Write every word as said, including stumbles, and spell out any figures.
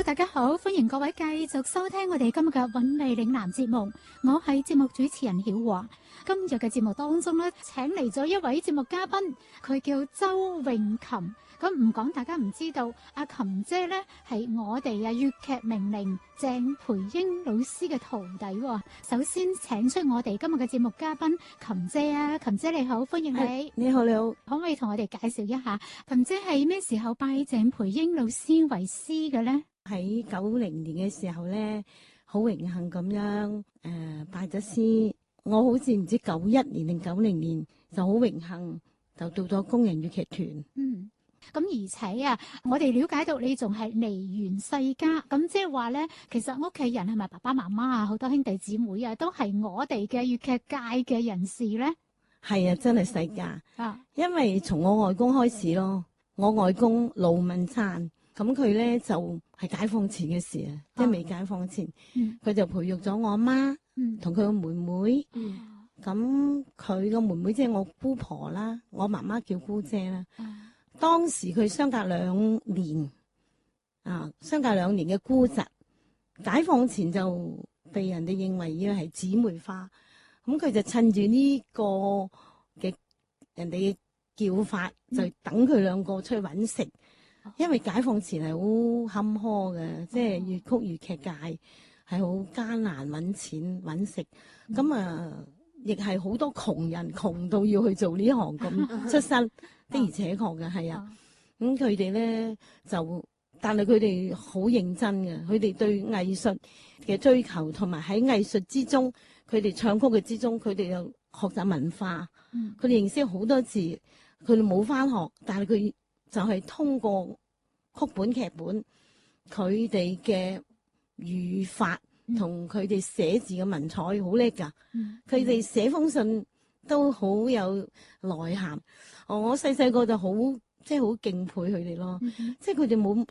Hello， 大家好，歡迎各位繼續收聽我哋今日嘅韻味嶺南節目，我係節目主持人曉華。今日嘅節目當中咧，請嚟咗一位節目嘉賓，佢叫周詠琴。咁唔講大家唔知道，阿琴姐咧係我哋啊粵劇名伶鄭培英老師嘅徒弟，哦。首先請出我哋今日嘅節目嘉賓琴姐啊，琴姐你好，歡迎你。 你好，你好， 可唔可以同我哋介紹一下琴姐係咩時候拜鄭培英老師為師嘅咧？ 喺九零年嘅時候咧，好榮幸咁樣誒、呃、拜咗師。我好似唔知九一年定九零年就好榮幸就到咗工人粵劇團。 嗯。咁而且啊，我哋了解到你仲係梨園世家，咁即係話咧，其實屋企人係咪爸爸媽媽啊，好多兄弟姊妹啊，都係我哋嘅粵劇界嘅人士咧？ 係啊，真係世家啊！ 因為從我外公開始咯，我外公盧文燦，咁佢咧就係、是、解放前嘅事啊，即係未解放前，佢、嗯、就培育咗我阿媽，同佢個妹妹。咁佢個妹妹即係我姑婆啦，我媽媽叫姑姐啦。啊當時佢相隔兩年，啊，相隔兩年嘅姑侄，解放前就被人哋認為要係姊妹花，咁佢就趁住呢個嘅人哋嘅叫法，就等佢兩個出去揾食，嗯、因為解放前係好坎坷嘅，即係粵曲粵劇界係好艱難揾錢揾食，咁、嗯、啊。亦係好多窮人窮到要去做呢行咁出身的，而且確嘅係啊。咁佢哋咧就，但係佢哋好認真嘅，佢哋對藝術嘅追求，同埋喺藝術之中，佢哋唱曲嘅之中，佢哋又學習文化，佢、嗯、哋認識好多字，佢哋冇返學，但係佢就係通過曲本劇本，佢哋嘅語法。同佢哋寫字嘅文采好叻噶，佢哋寫封信都好有內涵。哦，我細細個就好即係好敬佩佢哋咯，嗯、即係佢哋冇